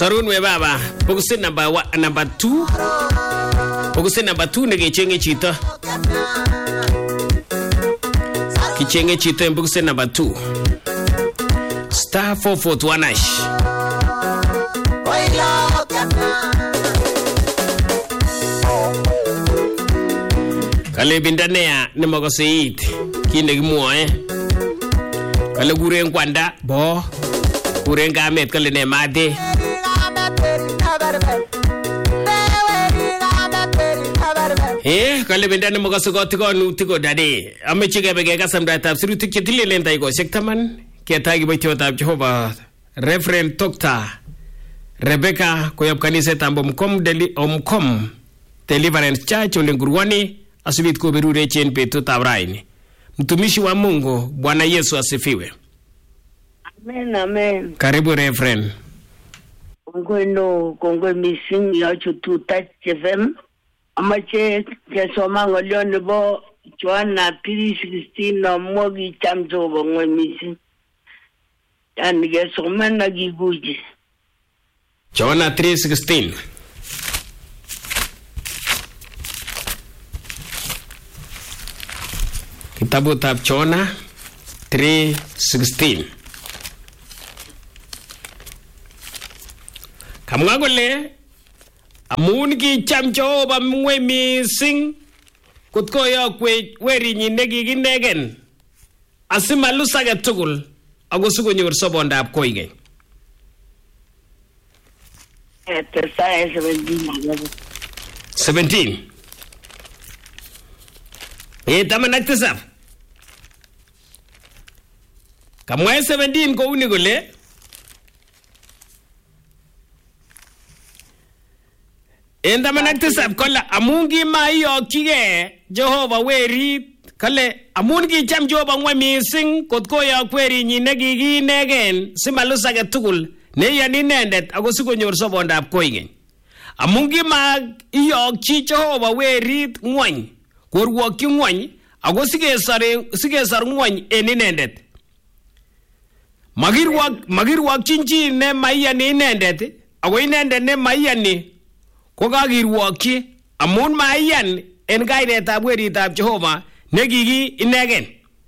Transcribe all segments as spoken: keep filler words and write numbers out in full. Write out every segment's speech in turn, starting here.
Sarun we baba. Bokusin number one, number two. Bokusin number two nagechenge chito. Kichenge chito en bokusin number two. Star four four two one hash. Kale bindanea ne magoseit kinde gimwoe. Kale guren kwanda bo guren gamet kale ne made. Eh kale bindane magaso tiko nu tiko dade ameche gebe ge kasamda tab sirutik chetile tai go sektaman ke tagi boitio tab Jehova Reverend Doctor Rebecca koyob kanise tambo mkom deli omkom Deliverance Church ole Ngurwani asubit ko berure chen petu tabraini. Mtumishi wa Mungu Bwana Yesu asifiwe. Amen, amen. Karibu Reverend. Kongo no kongo missing ya chutu touch F M. Amache kesoma ngolyo nebo Joanna three sixteen na mogi chamzo bongo missing. Yani kesoma na giguji. Joanna three sixteen. Kitabu tab Joanna three sixteen. Kamwa gole amun ki cham Jehova mwe mising kutko yo kwe weri nyinde giginegen asima lusage tugul agosugo nyor sobondab koige. seventeen. Eh taman aktisab. Kamwa seventeen ko uni gole Enda manaktisab kola amungi ma iyo kige Jehova weri kale amungi cham Jehova ngwa mising kotko ya kweri nyine gigi negen simalusa ge tugul ne yani nendet ago siko nyor sobondab koingen. Amungi ma iyo ki Jehova weri ngwan korwo ki ngwan ago sige sare sige sar ngwan eninendet. Magirwa magirwa kinji ne maiya ni nendet ago inendet ne maiya ni Kogagirwokyi amun maiyan en kainetab weritab Jehova negigi inegen.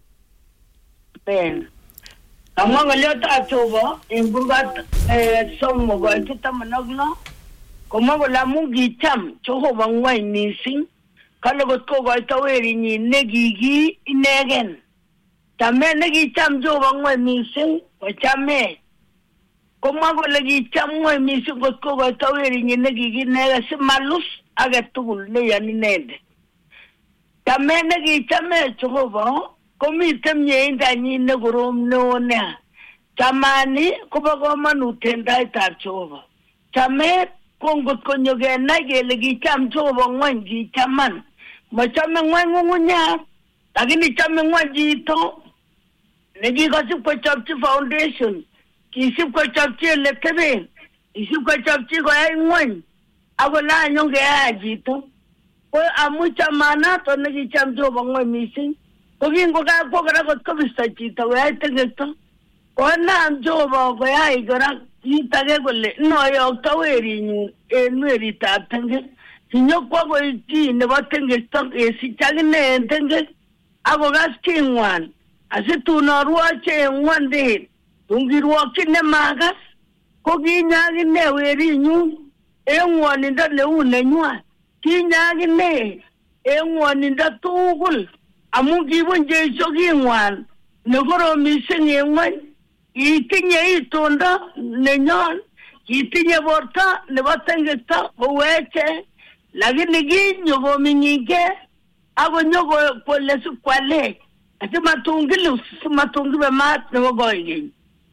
Ben. Among a lot of Jehova in Bugat some go to Tamanogno. Komola Mungi Cham, Jehova wine missing. Kalagot Koga Taweri negigi inegen. Tame negi cham Jehova wine missing or chame. Komago lagi chamwe misu kotko go taweri nyine gigi nega si malus aga tugul ne yani nende. Tame negi chame Jehova komi temye inda nyine gurum nona. Tamani kubago manu tendai tar Jehova. Tame kongot konyoge nage lagi cham Jehova ngwanji chaman. Ma chame ngwangu ngunya. Lakini chame ngwanji ito. Negi kasi kwa chapti foundation. Isip ko chapchi le tebe isip ko chapchi ko ai ngwan ago na nyonge aji to ko amucha mana to ne cham jo bangwe missing ko gingo ka ko gara ko ko bistachi to ai tege to ko na jo ba ko ai gara i tage ko le no yo to eri ni e nweri ta tenge sinyo ko ko ti ne ba tenge to e si chagne tenge ago gas kingwan asitu no ruache ngwande Ungirwaki ne magas ko ginyagi ne weri nyu engwani nda le une nywa ginyagi ne engwani nda tugul amugi bunje jogi ngwan ne goro mising engwan itinye itonda ne nyon itinye borta ne batengeta weche lakini ginyo go minyike ago nyogo polesu kwale ati matungilu matungibe mat ne go yin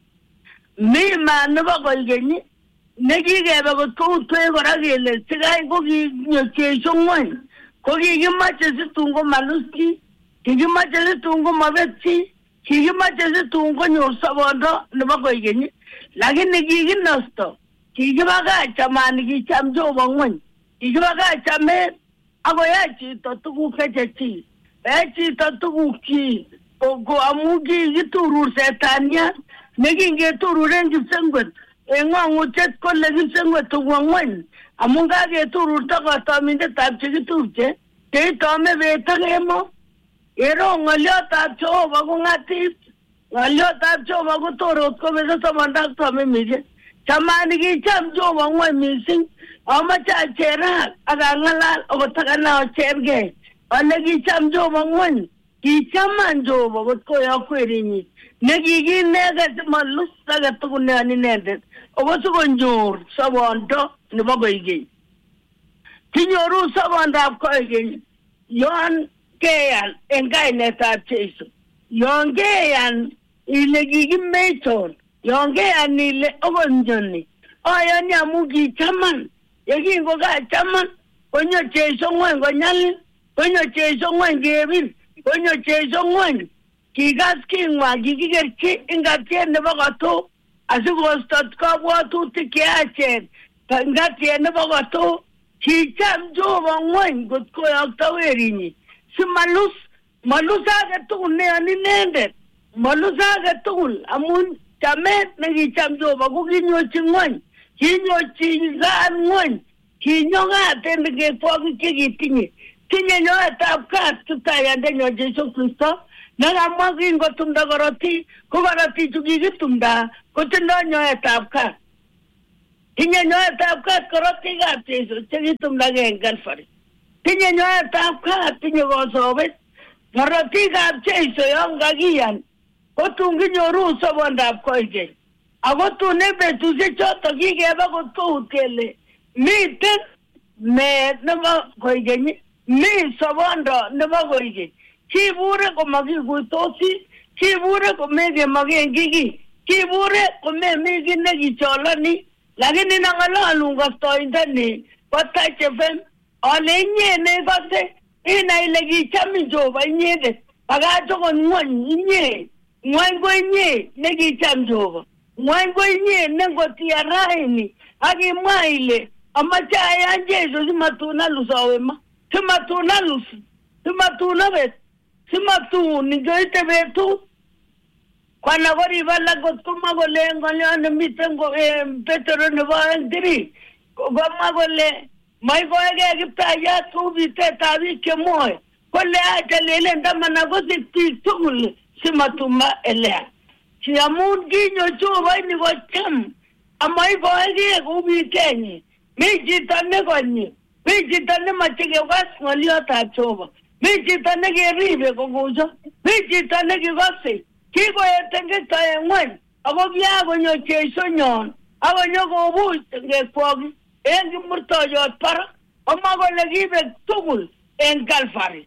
Me man never go again. Negi gave a two twelve or again. Tigai cookie, your chation one. Cookie, you much as a tungo maluski. You much as a tungo mavetsi. You much as a tungo your savanda, never go again. Like in the gig in Nosto. Kigaga chamaniki chamjo one. Kigaga chame. Agoyachi to go fetch a tea. Echi to go key. Go amugi, you two rules at Tanya. Making get to range of sanguine. ng'ang'utyet kole kisengwe tugwang'wen amun kaketururto kotomindetab chekitupche cheitome bet ak kemo. Yero ng'oliotab Jehova ko ng'atit, ng'oliotab Jehova ko torot kobeso somondak tome mije. Chamani kicham Jehova ng'weny mising, amache acherak ak ang'alal akot akana achergei ale kicham Jehova ng'weny, kichaman Jehova kot koyokwerinyi nekikinege simalus age tugul neyon inendet ako sikonyor sobondo nebo koigeny. Kinyoru sobondab koigeny yon keyan en kainetab Jeiso, yon keyan ile kikimeiton, yon keyan ile okonyoni ayani amu kichaman. Yekingo kachaman konyo Jeiso ng'weny konyalil, konyo Jeiso ng'weny kebir, konyo Jeiso ng'weny kikas king'wa kikikerchi ingatiet nebo koto asikostot kabwatutik cheyachen ingatiet nebo koto. Kicham Jehova ng'weny kot koyokto werinyi simalus, malus age tugul neyon inendet, malus age tugul amun chamet nekicham Jehova ko kinyochi ng'weny, kinyochi kat ng'weny, kinyokat en kekwogik chekitinye. Tinye nyoetab kat kiptayandenyo Jeiso Kristo nekamwa kingotumda korotik, ko korotichu kikitumda kotindoi nyoetab kat. Tinye nyoetab kat korotikab Jeiso chekitumdagei en Calvary. Tinye nyoetab kat, tinye kosobet korotikab Jeiso yon kakiyan kotun kinyoru sobondab koigeny. Ako tun en betusiek choton kikeba kot kout kele miten meet nebo koigeny, mi sobondo nebo koigeny. Kibure komakikuitosi, kibure komekemoken kiki, kibure komemi kiy nekicholoni. Lakini nang'alalun kastoindoni bo Touch F M ale inye nekose inai ile kichamin Jehova inyendet bakach okot ng'wony inye, ng'wony ko inye nekicham Jehova, ng'wony ko inye nengotiar raini akimwa ile amache ayan Jeiso simatun alus awe ma, simatun alus, simatun abet, simatun ingoite betut kwana koriba lagot komwa kole ng'olyon nemiten Petero nebo oeng tiri komwa kole maikoeke Kiptayat kou bitetab biik chemoe kole acha lelen taman akosich biik tugul simatuma elea. Si amun kinyo Jehova ini kocham amaikoeke kou bitenyi. Mi chito nekonyi, mi chito nemache kekas ng'oliotab Jehova, mi chito nekeribe kokuso, mi chito nekikose kikoeten Kristo en ng'weny ako kiakonyo Jeiso nyon akonyo kobuch kekwogik en kimurtoiyot barak omwa kole kibek tugul en Calvary.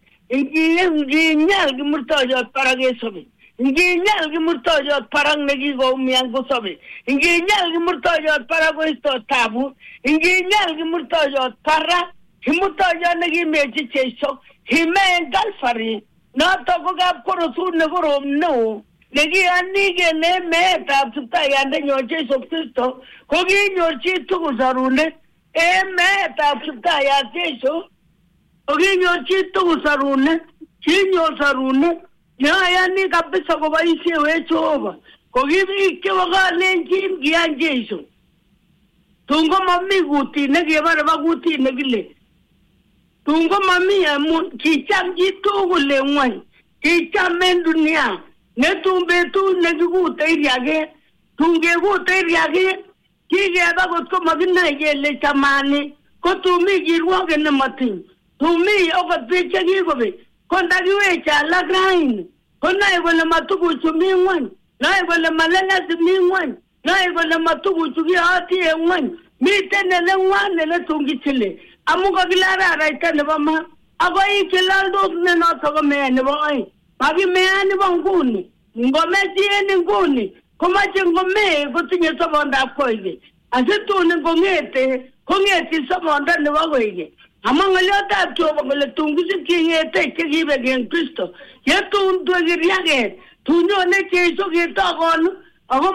Nginyal kimurtoiyot barak kesobe, nginyal kimurtoiyot barak nekikoumian kosobe, nginyal kimurtoiyot barak koisto tabut, nginyal kimurtoiyot barak, kimurtoiyot nekimechi Jeiso kime en Calvary. Noton ko kapkorosut nekorom neo nekiyoni kele meetab kiptayandenyo Jeiso Kristo ko kinyor chi tugul sorunet. En meetab kiptayat Jeiso ko kinyor chi tugul sorunet, kinyor sorunet neayani kabisa koboisie we Jehova ko kibiik chebo kalenjin kiyan Jeiso. Tun komami kutit nekebore bo kutit nekile, tun komami amun kicham chi tugul en ng'wony, kicham en dunia. Netun betut nekikute iriake, tun kekute iriake, kikeba kot komakinai kele chamani, ko tun mi kirwoket nematiny, tun mi okot biik chekikobek, ko ndakiweche alak raini, ko nae kole matukuchu mi ng'wony, nae kole malelesi mi ng'wony, nae kole matukuchu kiyoti en ng'wony, miten ele ng'wan ele tun kichile, amu kakile araraita nebo ma, ako ikilaldos ne noto ko mea nebo oeng. Makimea nebo nguni, ngome chien nguni, komache ngome kotinye sobondab koigeny. Asitun ngong'ete, kong'eti sobondo nebo koigeny. Ama ng'oliotab Jehova kole tun kisip king'ete chekibek en Kristo. Yetun twekiriaket, tun nyone Jeiso ketokonu, ako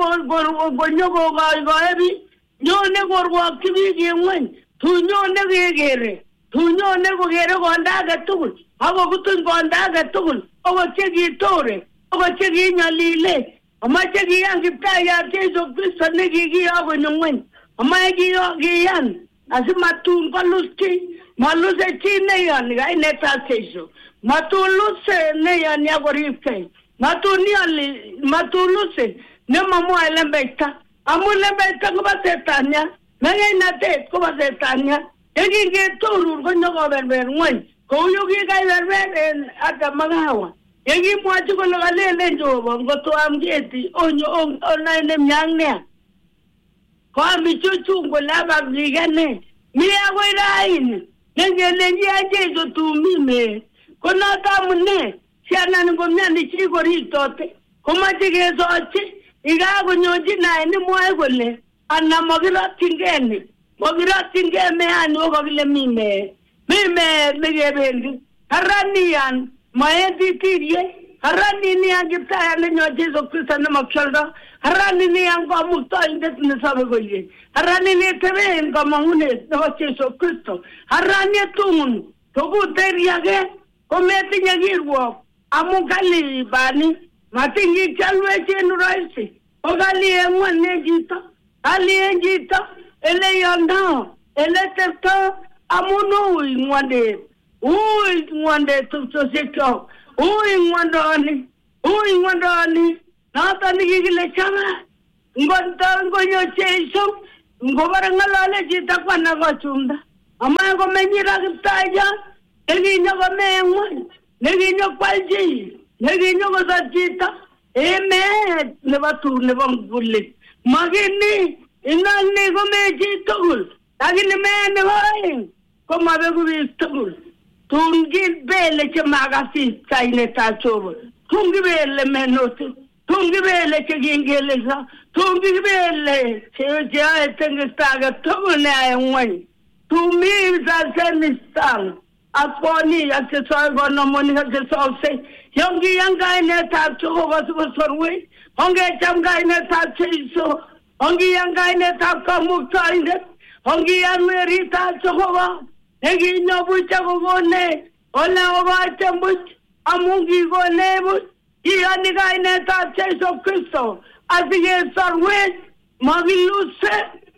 manyokokoe biik, nyone korwokyi biik en ng'weny, tun nyone kekere, tun nyone kokere konda age tugul, ako kutuny konda age tugul, okot chekitore, okot chekinyolile, Amache kiyan Kiptayat Jesu Kristo nekikiyoku ng'weny. Amache kiyan asimatun kolus maluse chi neyoni kainetab Jesu. Matuluse neyoni akoribkei. Matuniali matuluse nemamwoe lembekta. Amun lembekta koba setania. Meng'einatet koba setania. Yekingeturur konyokoberber ng'weny. Kou yu kikaiberber en ata magawa. Yekimwochi kole kalelen Jehova ngotoam keti onyo onai nemyang nea. Koam bichuchung kole abaklikane. Mi akoi raini. Nengelenji ya Jesu tumime. Konoto amune sianan komyani chi koriktote. Komache kesochi. Ikakonyochi nae nimwoe kole ana makirotchingeni. Makirotchingei meani okakile mime. Mime mekebendi. Haraniyan maendi tirie. Harani niyan Kiptayat nenyo Jesu Kristo nemakyoldo. Harani niyan kamuktoindet nesobe koye. Harani neteben kamang'unet nebo Jesu Kristo. Harani etun tokuteriage kometinye kirwok amu kali bani matingi chalwech en rahisi. Okali eng'wan ne chito. Kali en chito ele yondo ele tepto amun ui ng'wandet. Ui ng'wandet tupchosyekchok. Ui ng'wandoni. Ui ng'wandoni. Noton nikikile chama. Ngonto ngonyo Jesu. Ngobara ng'alale chito kwana kochumda. Amae komenyira Kiptayat. Nekinyo komee ng'wany. Nekinyo kwal chi. Nekinyo kosot chito. Emet nebo tun nebo ngulit. Makini inoni komee chi tugul. Lakini mee nebo oeng komabeku biik tugul. Tun kibele chemakasit kainetab Jehova. Tun kibele menotik. Tun kibele chekingelelso. Tun kibele cheyoe tengistake tugul neyoe ng'weny. Tun mi sasemistang. Akoni ak chesoe konomonik ak chesokse. Yongiyan kainetab Jehova sikosorwech. Ongecham kainetab Jesu. Ongiyan kainetab Kamuktoindet. Ongiyan weritab Jehova. Nekinyo buch akokone. Ole okoche buch. Amun kikone buch. Iyoni kainetab Jesu Kristo. Asikesorwech. Makiluse.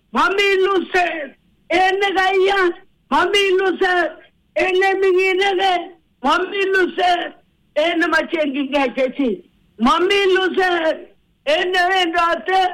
Mamiluse. Ene kaiyan. Mamiluse. Ene minginege. Mamiluse. Ene machengingei chechi. Mamiluse. Ene wendote.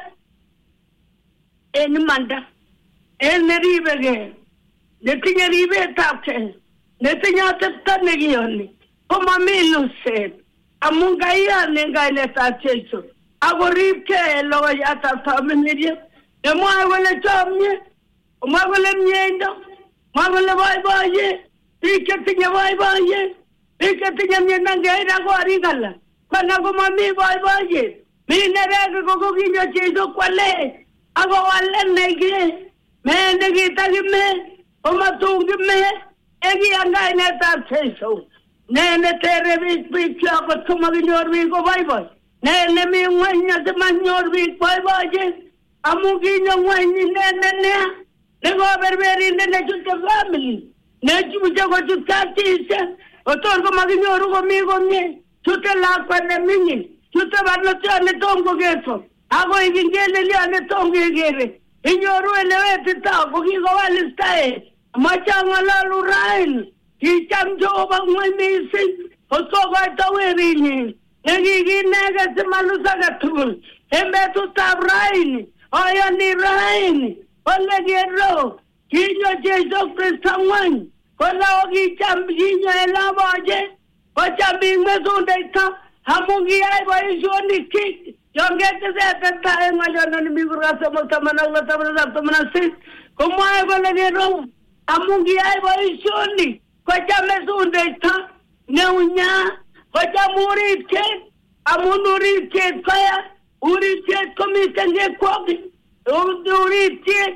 Ene manda. Ene ribege. Netinye ribetabke. Netinye atepto nekiyoni. Ko mamiluse. Amun kaiyan en kainetab Jesu. Akoribkei logoiyatab tamirmiriet. Nemwoe kole chomye. Omwoe kole mieindo. Mwoe kole boiboiyet. Biik chetinye boiboiyet. Biik chetinye mieindo ngeira korik alak. Kwana komami boiboiyet. Mi nereke kokokinyo Jesu kwalech. Akowalen neke. Mee nekitakime. Omatungime. Ekiyan kainetab Jesu. Nee netere biik biik chokot komakinyor biik koboiboi. Nee nemi ng'weny asimanyor biik boiboiyet. Amu kinyo ng'weny inendet nea. Nekoberberinde nechute family. Nechute kochut katisiek. Otor komakinyoru komi komie. Chute lakwet neming'in. Chute barnotiot netom kokerso. Akoi kingelelyo netom kekere. Inyoru elewetito kokikowal istaet. Amache ang'alalu raini. Kicham Jehova ng'weny mising. Koskokoito werinyin. Nekikinege simalus age tugul. En betutab raini. Oyoni raini. Ole kero. Kinyo Jesu Kristo ng'weny. Kola okicham kinyo elaboche. Kocham biik mesundeito. Amu kiyai boisionik chik. Yongeteseta en ng'olyondoni mi kurgat somok taman ak lo taman ak taman ak sisit. Komwoe kole kero. Amu kiyai boisionik. Kocham mesundeito. Neunya. Kocham uritiet. Amun uritiet koya. Uritiet komiten kekwoki. Uritiet.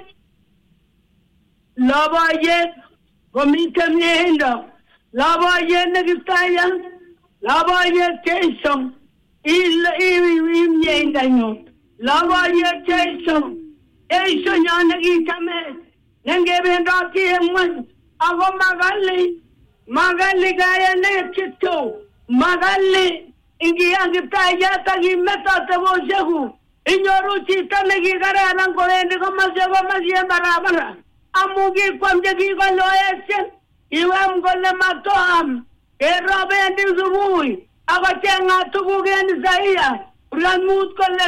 Loboyet. Komiten mieindo. Loboyet ne Kiptayat. Loboyet Jesu. Imieindo nyo. Loboyet Jesu. Jesu nyo nekichame. Nengebendoti en ng'weny. Ako magali. Magali kayanet kityo. Magali. ingiyaan Kiptayat ak imetote boshekuk inyoru chito nekikararan kowendi komosie komosie barabara amu kikwam chekikoloechen iwem kole matoam kerobendi subui akocheng'at tuguk en Isaiah ulamut kole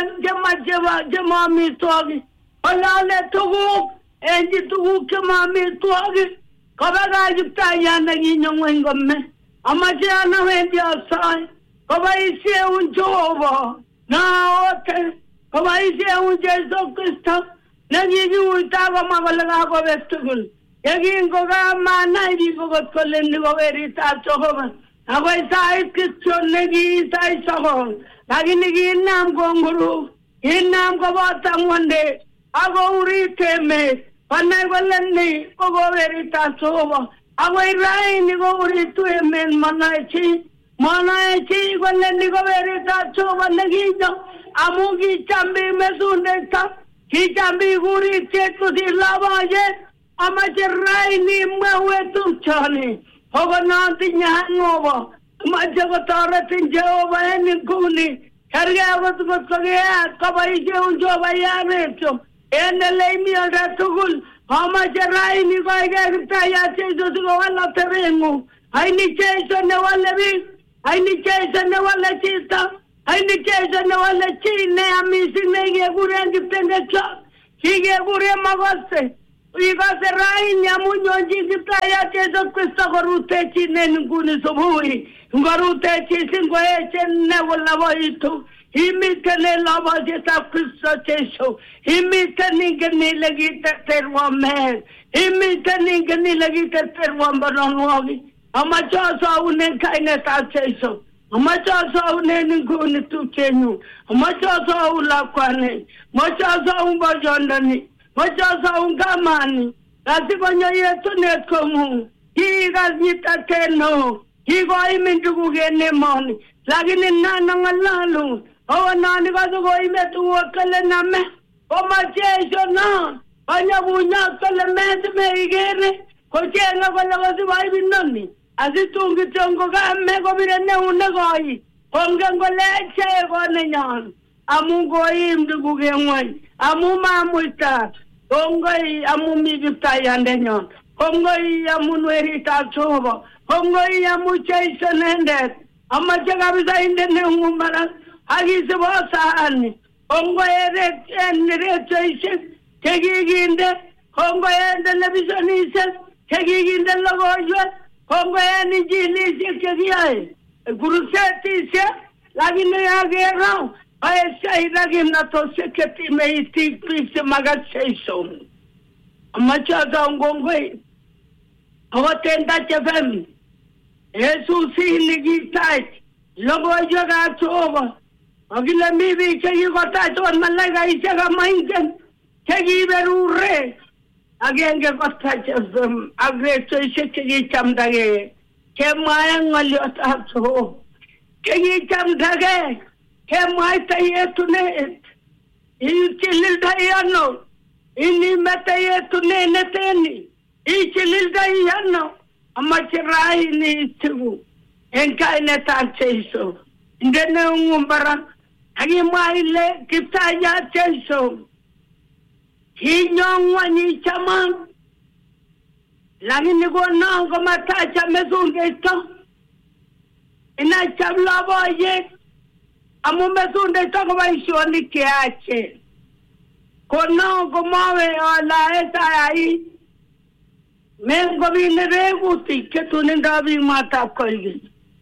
chemo amitwogik olole tuguk enchi tuguk chemo amitwogik kobakach Kiptayat nekinyo ng'weny kome amache anawendi asoe koboisieun Jehova naote koboisieun Jesu Kristo nekikiuita komwa kole kakobek tugul yekingokamanai biik okot kole ni ko weritab Jehova akoi sait kityo neki sait sokol lakini kinam konguruk kinam koboto ng'wondet akourit emet konai kole ni ko weritab Jehova akoi raini kouritu emet manoe chi manoe chi kole ni ko weritab Jehova nekinyo amu kicham biik mesundekto kicham biik uritiet kosir loboyet amache raini mwewe tupchoni okonotinye hangover amache kotoretin Jehova en inguni kergei akot kot kokeat koboisieun Jehova yarecho en eleimi olda tugul amache raini koikei Kiptayat Jeiso sikowal atebeng'ung aini Jeiso newale biik aini Jeiso newale chito aini Jeiso newale chi neya mising nekekuren kiptengechot kikekuren makose ikose raini amu nyonchi Kiptayat Jeiso Kristo korutechin en nguni subui ngorutechi singoechen nekolaboitu imiten en lobosietab Kristo Jeiso imiten ingen ile kiterterwon meet imiten ingen ile kiterterwon bononwogik amache asoun en kainetab Jeiso amache asoun en nguni tupchenyun amache asoun lakwani amache asoun boyondoni amache asoun kamani asikonyo yetunet kong'ung kiikas nyitatet kikoimin tuguk en emoni lakini nanang'alalun owo noni kosikoime tuguk kole name komo Jeiso non konyokunyot kole mesimekikere kocheng'e kole kosiboibin noni asitun kityo ngokame kobire neunek koik kongen kole echek ko nenyon amu koim tuguk en ng'wony amu mamuita kongoi amu mi Kiptayandenyon kongoi amun weritab Jehova kongoi amu Jeiso nendet amache kabisa inde neung'ung barak akisib osani kongoi en redioisiek chekikinde kongoi en televisionisiek chekikinde logoiwek kongoi en injilisiek chekiyoe kurusetisiek lakini yakero koeshaida kimnatosiek chetime itik biik chemakat Jeiso amache asoun kongoi akot en Touch F M Yesusini kitach logoiwekab Jehova akile mi biik chekikotach ot malaikaisiek amaingen chekiberure agenge ko Touch F M ak redioisiek chekichamdagei kemwae ng'oliotab Jehova chekichamdagei kemwaita yetunet ichilildoi ano inimete yetunet neteni ichilildoi ano amache raini itigu en kainetab Jeiso inde neung'ung barak akimwa ile Kiptayat Jeiso kinyo ng'wony ichaman lakini konon komatachame sundeito inacham loboyet amu mesundeito ko boisionik cheyachen konon komawe olae sayai mengobine rekutik chetunindo biik matab koigeny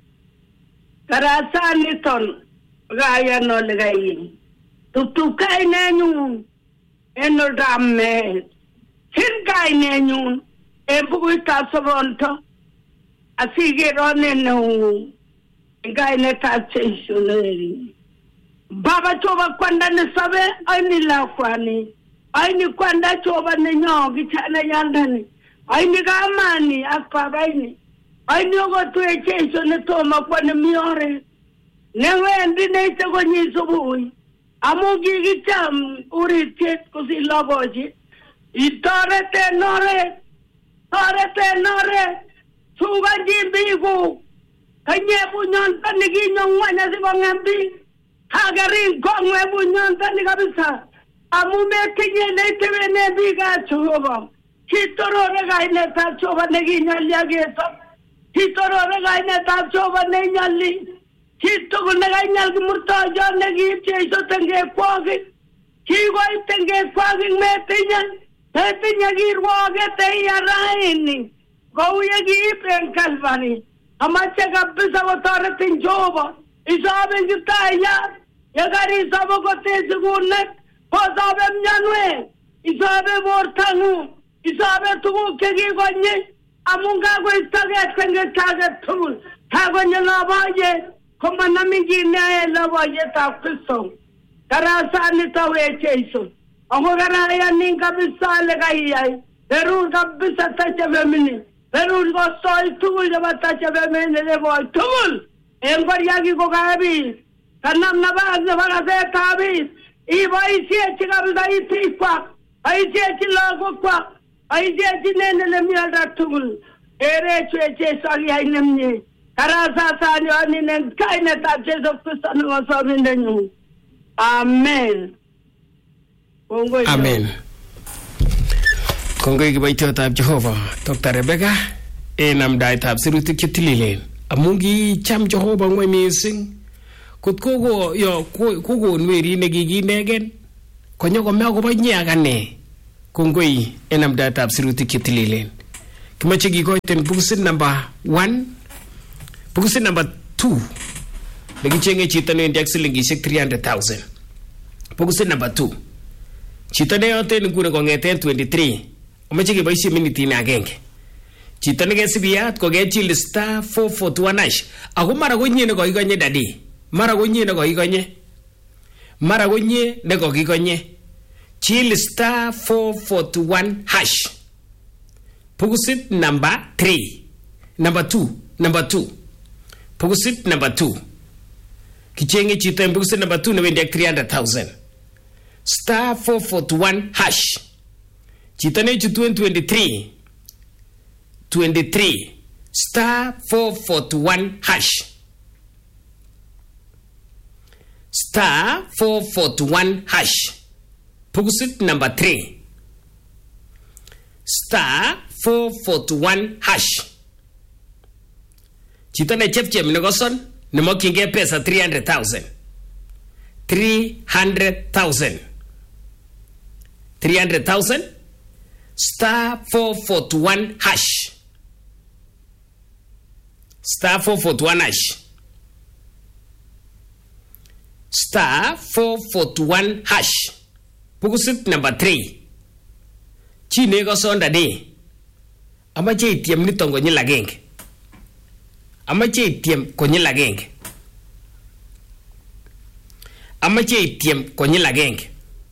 karasaniton kayan ole kayin tuptup kainenyun en oldab meet sin kainenyun en bukuitab sobonto asiker en neung'ung en kainetab Jeiso neri Baba Jehova kwanda nesobe aini lakwani aini kwanda Jehova nenyo kichana yandani aini kamani ak babaini aini okotue Jeiso netoma kwane miore newendi neite konyi subui amu kikicham uritiet kosir loboyet itoreten oret toreten oret sukanjin biikuk Kanye bunyon tani ginyong wanya si bangambi. Hagarin kongwe bunyon tani kabisa. Amume kinye neitewe nebiga chuhoba. Hitoro regai neta chuhoba neginyali agesa. Hitoro regai neta chuhoba nenyali. Hitoro regai nyali murta jan negi cheiso tenge kwagi. Higo tenge kwagi metinya. Metinya girwage teya raini. Gauya gipen kalvani. Amache kabisa wataratin chuhoba. Isabe jitaya. Yagari isabe kote sigurne. Isabe mnyanwe. Isabe mortanu. Isabe tugu kegi gonye. Amunga go istage tenge tage tugu. Tagonye labaye. Koma namingi ne labaye ta Kristo. Karasa ni tawe cheiso. Amo garaya ninga bisale gaiya. Peru kabisa tache vemini. Peru go soy tugu jaba tache vemini le boy tugu. Engor yagi go gabi. Kanam nabaz ne baga se tabi. Iba isi chiga bisa isi kwa. Isi chilago kwa. Isi chinene le mialda tugu. Ere chue che sagi hai nemni. Karasa sani ani ne kaine ta Jesu Kristo no so mindenyu. Amen. Amen. Kongoi kibaito tab Jehovah. Doctor Rebecca enam dai tab sirutik kitililen. Amungi cham Jehovah ngwe mising. Kut kogo yo kogo nweri negigi negen. Konyo ko me ko banya gane. Kongoi enam dai tab sirutik kitililen. Kimache gi ko ten bukusin number one. Bukusin number two. Lagi chenge chita ne index lingi sik three hundred thousand. Bukusin number two. Chita ne yote ngure ko ngeten twenty-three. Omeche gi baisi minute na agenge. Chita ne gesibiat ko ge chil star four forty-one hash. Ako mara go nyene ko igonye dadi. Mara go nyene ko igonye. Mara go nye ne ko igonye. Chil star four forty-one hash. Bukusit number three. Number two. Number two. Bukusit number two. Kichenge chita bukusit number two ne wende three hundred thousand. Star four forty-one hash. Chita ne chutu twenty-three. twenty-three. Star four forty-one hash. Star four forty-one hash. Pugusit number three. Star four forty-one hash. Chita ne chef chem negoson. Nemo kinge pesa three hundred thousand. three hundred thousand. three hundred thousand. Star four forty-one hash. Star four forty-one hash. Star four forty-one hash. Pukusit number three. Chine go sonda de. Amache itiem nitongo nyila genge. Amache itiem konyila genge. Amache itiem konyila genge.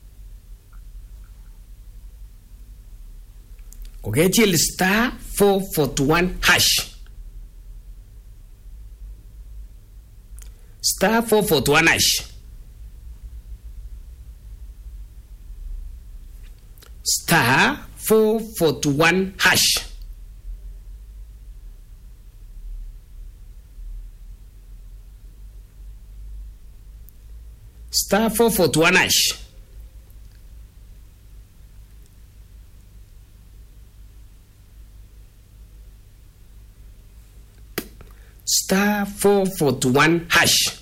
Okay, chill star four forty-one hash. Star four forty-one hash. Star four forty-one hash. Star four forty-one hash. Star four forty-one hash.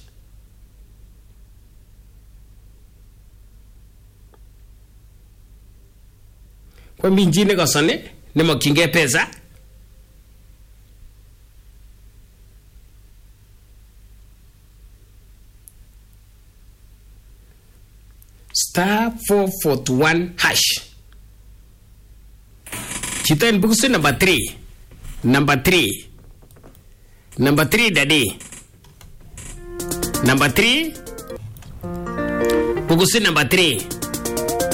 Kwa minjine kwa sone, nemo kinge pesa. Star four forty-one hash. Chita in bukusi number three. Number three. Number three, daddy. Number three. Bukusi number three.